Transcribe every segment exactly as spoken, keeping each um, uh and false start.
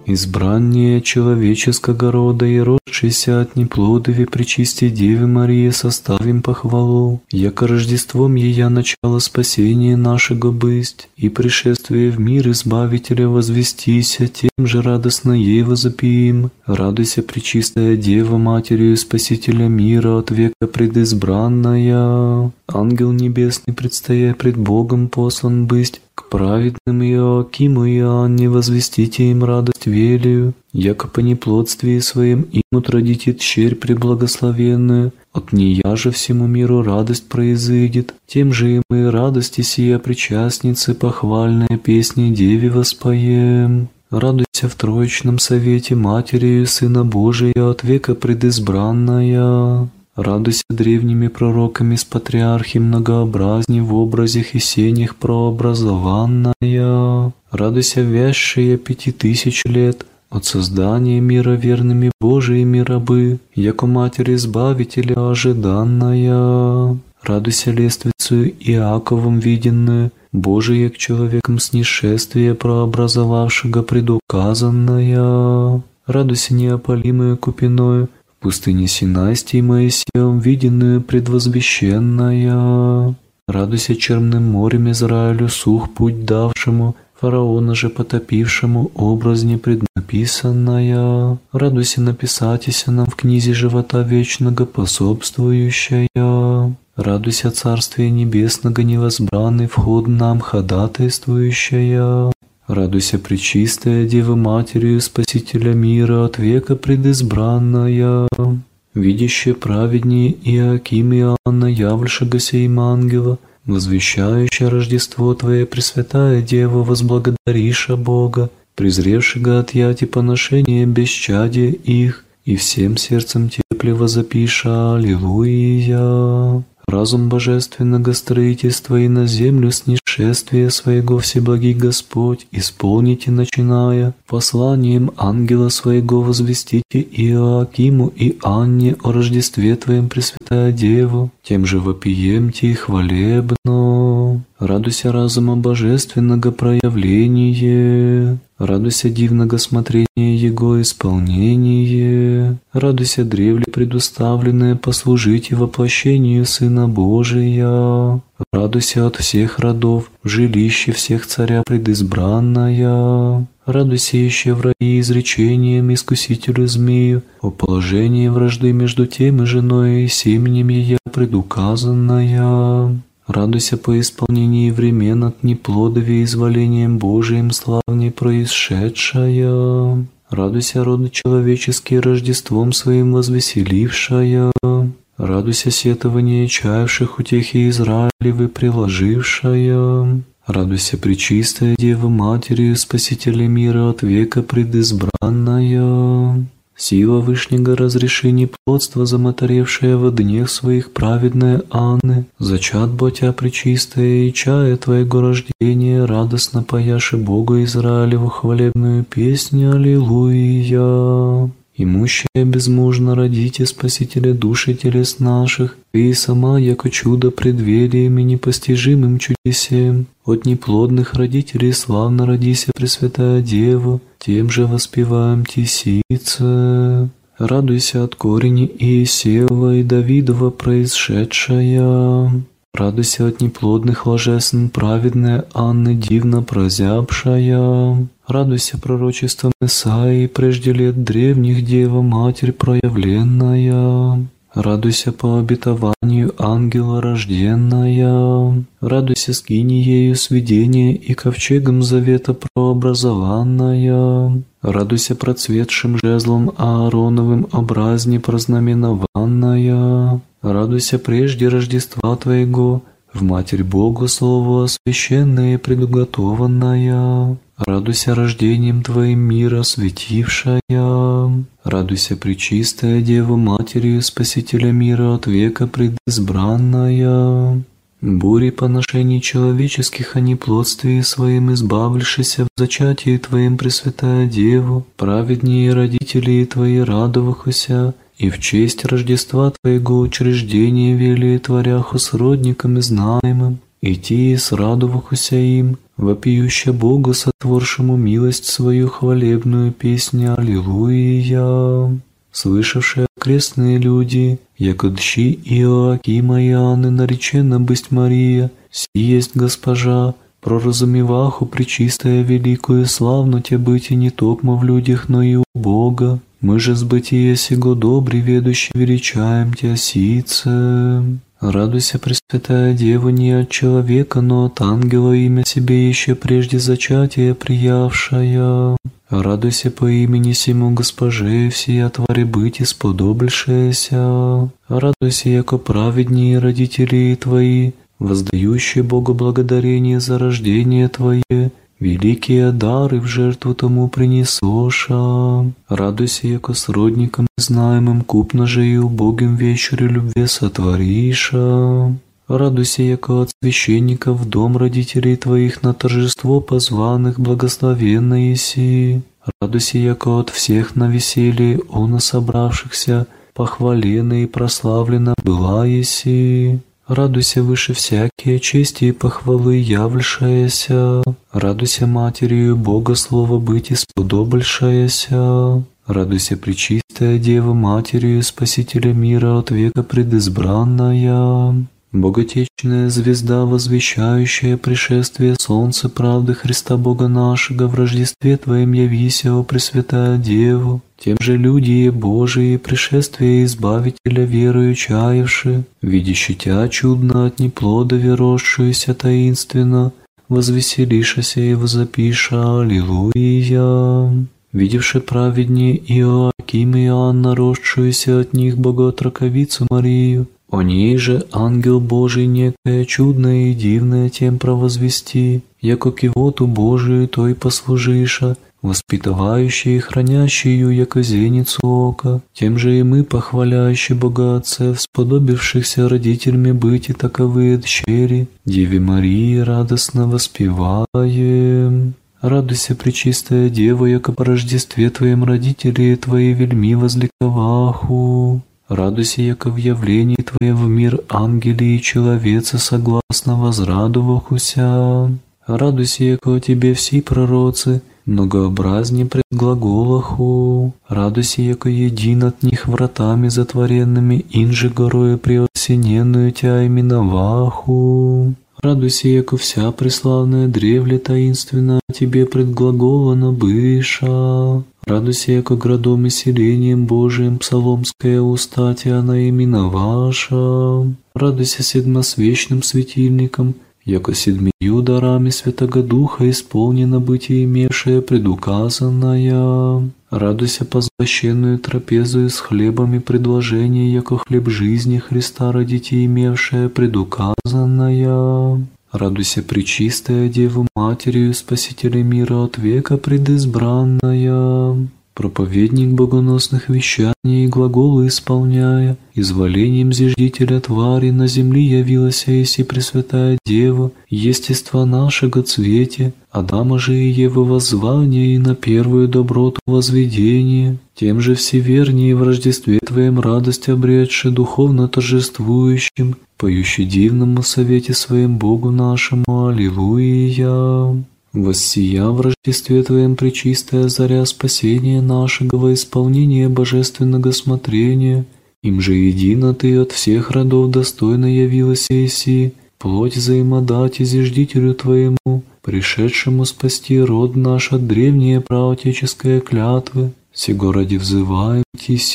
избрание человеческого рода и родшийся от неплодови пречисти Девы Марии составим похвалу, яко Рождеством ея начало спасения нашего бысть, и пришествие в мир Избавителя возвестися, тем же радостно ей возопиим. Радуйся, пречистая Дева, Матерью Спасителя мира, от века предизбранная. Ангел небесный, предстоя пред Богом послан бысть, к праведным Иоакиму и Анне возвестите им радость велию, яко по неплодствии своим им утродите тщерь преблагословенную, от нея же всему миру радость произыдет, тем же и мы радости сия причастницы похвальная песни Деве воспоем. Радуйся в Троичном совете Матерью Сына Божия, от века предизбранная. Радуйся древними пророками с патриархи многообразней в образях и сенях прообразованная. Радуйся, вящая пяти тысяч лет от создания мира верными Божиими рабы, яко Матерь Избавителя ожиданная. Радуйся, лествицу Иаковом виденную, Божие к человекам снишествие прообразовавшего предуказанная. Радуйся, неопалимую купиною, в пустыне Синайской Моисеем виденную предвозвещенная. Радуйся, черным морем Израилю сух путь давшему, фараона же потопившему образне преднаписанная. Радуйся, написатися нам в книзе живота вечного пособствующая. Радуйся, Царствие Небесного невозбранный вход нам ходатайствующая. Радуйся, пречистая Дева Матерью Спасителя мира, от века предизбранная. Видящая праведнее Иоаким и Анна, явлшегося им ангела, возвещающая Рождество Твое, Пресвятая Дева, возблагодариша Бога, презревшего от яти поношения бесчадия их, и всем сердцем тепле возопиша Аллилуйя. Разум божественного строительства и на землю снишествия своего Всеблагий Господь исполните, начиная посланием ангела своего возвестите Иоакиму и Анне о Рождестве Твоем, Пресвятая Дева, тем же вопиемте и хвалебно. Радуйся разума божественного проявления, радуйся дивного смотрения Его исполнение, радуйся древле предуставленное послужите воплощению Сына Божия, радуйся от всех родов, в жилище всех царя предизбранная, радуйся еще в рае изречением искусителю змею о положении вражды между тем и женой и семенем ее предуказанная. Радуйся по исполнении времен от неплодови изволением Божиим славней происшедшая. Радуйся, роды человеческие, Рождеством своим возвеселившая. Радуйся, сетование чаявших утехи Израилевы приложившая. Радуйся, пречистая Дева Матерью Спасителя мира, от века предизбранная. Сила Вышнего разреши неплодство, замоторевшая во днях своих праведная Анны, зачат Ботя пречистая и чая Твоего рождения, радостно паяши Бога Израилеву хвалебную песню Аллилуйя. Имущая безмужно родите Спасителя души телес наших, Ты и сама, яко чудо предвериями непостижимым чудесем, от неплодных родителей славно родися, Пресвятая Дева, тем же воспеваем тесице. Радуйся от корени Иисеева и Давидова происшедшая. Радуйся от неплодных ложесн праведная Анны, дивно прозябшая. Радуйся пророчеством Исаии, прежде лет древних Дева Матерь проявленная. Радуйся по обетованию ангела рожденная. Радуйся скиниею свидения и ковчегом завета прообразованная. Радуйся процветшим жезлом Аароновым образне прознаменованная. Радуйся прежде Рождества Твоего, в Матерь Богу Слову освященная и предуготованная. Радуйся рождением Твоим мира светившая. Радуйся, пречистая Дева Матерью Спасителя мира, от века предизбранная. Бури поношений человеческих о неплодствии своим избавившися в зачатии Твоим, Пресвятая Деву, праведнее родители Твои радовахуся, и в честь Рождества Твоего учреждения вели творяху с родниками знаемым, идти с радовахуся им, вопиющая Богу, сотворшему милость свою хвалебную песню Аллилуйя. Слышавшие окрестные люди, яко дщи Иоакима и Анны наречена бысть Мария, си есть госпожа, проразумеваху пречистая великую славну те быть и не токмо в людях, но и у Бога. Мы же с бытия сего добре ведущи величаем Тя сице. Радуйся, Пресвятая Дева, не от человека, но от ангела имя себе еще прежде зачатия приявшая. Радуйся по имени сему Госпоже, всея твари быть исподобившаяся. Радуйся, яко праведнее родители Твои, воздающие Богу благодарение за рождение Твое, великие дары в жертву тому принесоша. Радуйся, яко сродникам знаемым купно же и убогим вечере любви сотвориша. Радуйся, яко от священников дом родителей Твоих на торжество позванных благословенна еси. Радуйся, яко от всех на веселье оно собравшихся похвалена и прославлена была еси. Радуйся выше всякие чести и похвалы явлшаяся. Радуйся Матерью Бога Слова быть исподобившаяся. Радуйся, Пречистая Дева, Матерью Спасителя мира от века предизбранная. Боготечная звезда, возвещающая пришествие Солнца правды Христа Бога нашего, в Рождестве Твоем явися, о Пресвятая Деву. Тем же люди Божии, пришествие Избавителя верою чаявши, видящи Тя чудно от неплода верошшуюся таинственно, возвеселишася и возопиша Аллилуйя. Видевши праведнее Иоаким и Анна, росшуюся от них Боготраковицу Марию, о ней же ангел Божий некое чудное и дивное тем провозвести, яко кивоту Божию той послужиша, воспитывающий и хранящую, яко зеницу ока, тем же и мы, похваляющие Бога Отцев, сподобившихся родителями быть и таковые дщери, Деве Марии радостно воспеваем. Радуйся, Пречистая Дева, яко по Рождестве Твоем родители Твои вельми возликоваху. Радуйся, яко в явлении Твоем в мир ангели и человеца согласно возрадовахуся. Радуйся, яко о Тебе все пророцы, многообразнее пред глаголаху. Радуйся, яко един от них вратами затворенными, инже горою преосененную Тя именоваху. Радуйся, яко вся преславная древле таинственно о Тебе предглаголана быша. Радуйся, яко градом и селением Божиим псаломская уста Тя наименоваша. Радуйся седмосвечным светильником, яко седмию дарами Святого Духа исполнено быть и имевшее предуказанное. Радуйся по священную трапезу с хлебом и предложение, яко хлеб жизни Христа родите имевшее предуказанное. Радуйся, Пречистая Дева, Матерью Спасителя мира от века предизбранная. Проповедник богоносных вещаний и глаголы исполняя, изволением зиждителя твари на земли явилась еси Пресвятая Дева, естества нашего цвете, Адама же и Евы воззвание и на первую доброту возведение, тем же всевернее в Рождестве Твоем радость обретши духовно торжествующим, поющий дивному совете Своим Богу нашему Аллилуйя. Воссия в Рождестве Твоем пречистая заря спасения нашего во исполнение божественного смотрения, им же едино Ты от всех родов достойно явилась еси, плоть взаимодать изиждителю Твоему, пришедшему спасти род наш от древние праотеческие клятвы, сего ради взываем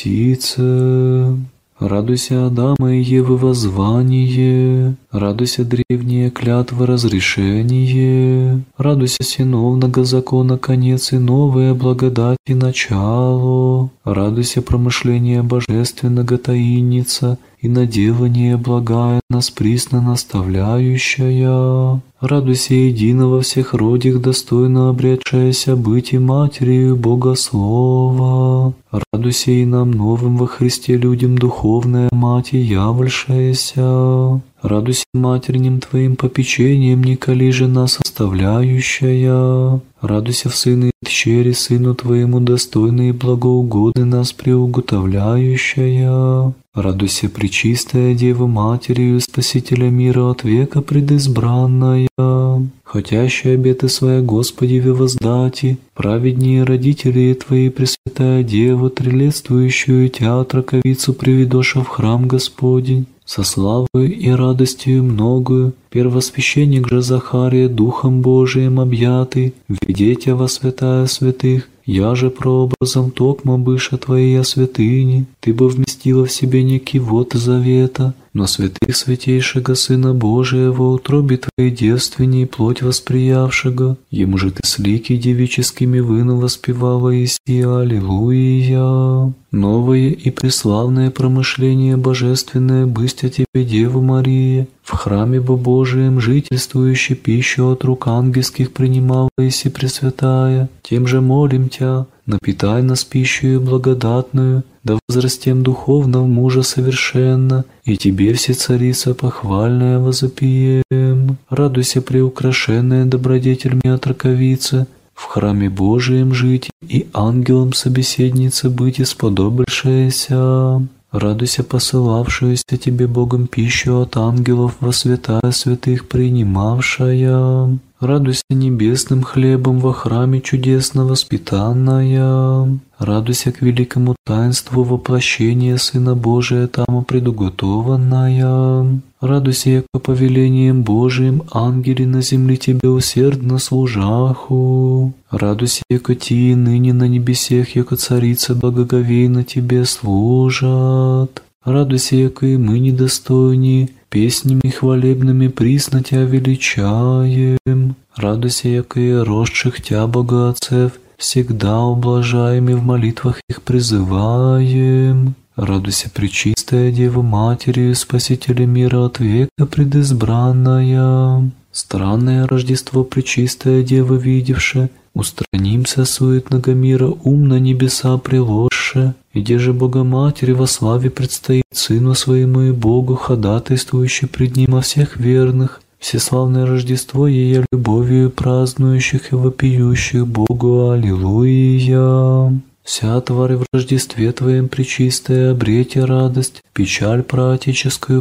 Тисице. Радуйся, Адама и Евы воззвание, радуйся, древние клятвы разрешение, радуйся, синовного закона конец и новая благодать и начало, радуйся, промышление божественного таинница и наделание благая нас присно наставляющая. Радуйся, единого всех родих достойно обретшаяся быть и матерью Бога Слова. Радуйся и нам новым во Христе людям духовная мать и явлшаяся. Радуйся матерним Твоим попечением, николи же нас оставляющая. Радуйся в Сыне чере Сыну Твоему достойный и благоугодный нас приуготовляющая. Радуйся, Пречистая Дева, Матерью Спасителя мира от века предизбранная, хотящая обеты своя Господи воздати, праведнее родители Твои, Пресвятая Дева, трелетствующую Тя, траковицу приведоша в храм Господень, со славою и радостью многою, первосвященник же Захария, Духом Божиим объятый, введе Тя во святая святых, я же прообразом токма быша Твоя святыни, Ты бы вместила в себе некий вод завета, но святых святейшего Сына Божия во утробе Твоей девственней плоть восприявшего, Ему же Ты с лики девическими выну воспевала Иси, Аллилуйя. Новое и преславное промышление божественное бысть о Тебе, Дева Мария, в храме Бо Божием жительствующей пищу от рук ангельских принимала Иси Пресвятая, тем же молим Тя, напитай нас пищею благодатную, да возрастем духовно в мужа совершенно, и Тебе, все царица, похвальная возопием. Радуйся, преукрашенная добродетельми отраковица, в храме Божием жить и ангелом собеседница быть исподобившаяся. Радуйся, посылавшуюся Тебе Богом пищу от ангелов во святая святых принимавшая. Радуйся небесным хлебом во храме чудесно воспитанная. Радуйся к великому таинству воплощения Сына Божия там предуготованная. Радуйся, яко повелением Божиим ангели на земле Тебе усердно служаху. Радуйся, яко Ти ныне на небесех, яко царица благоговейно Тебе служат. Радуйся, яко и мы недостойни, песнями хвалебными присно Тя величаем. Радуйся, яко и росших Тя богоотцев всегда ублажаем и в молитвах их призываем. Радуйся, Пречистая Дева, Матерью Спасителя мира от века предизбранная. Странное Рождество Пречистая Дева видевше, устранимся суетного мира ум на небеса приложше, где же Богоматери во славе предстоит Сыну Своему и Богу, ходатайствующий пред Ним о всех верных, всеславное Рождество Ея любовью празднующих и вопиющих Богу. Аллилуйя. Вся тварь в Рождестве Твоем, Пречистая, обрете радость, печаль проотеческую